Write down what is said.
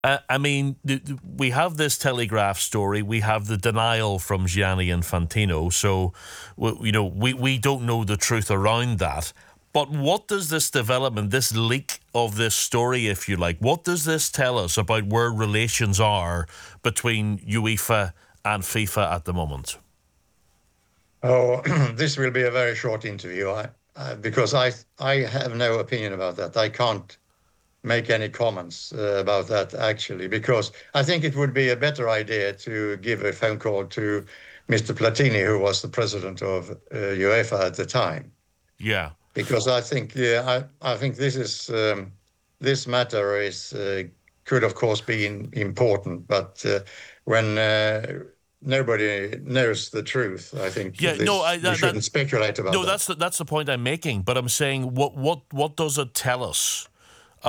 I mean, we have this Telegraph story. We have the denial from Gianni Infantino. So, we don't know the truth around that. But what does this development, this leak of this story, if you like, what does this tell us about where relations are between UEFA and FIFA at the moment? Oh, this will be a very short interview. Because I have no opinion about that. I can't make any comments about that actually, because I think it would be a better idea to give a phone call to Mr. Platini, who was the president of UEFA at the time, Yeah. because I think I think this matter is could of course be important, but when nobody knows the truth, I think Yeah, no, this we shouldn't speculate about no, that. that's the point I'm making. But I'm saying, what does it tell us?